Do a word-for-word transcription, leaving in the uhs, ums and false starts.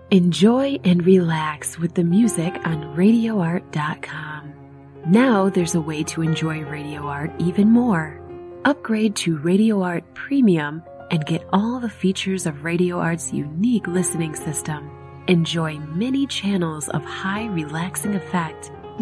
Enjoy and relax with the music on radio art dot com. Now there's a way to enjoy Radio Art even more. Upgrade to Radio Art Premium and get all the features of Radio Art's unique listening system. Enjoy many channels of high relaxing effect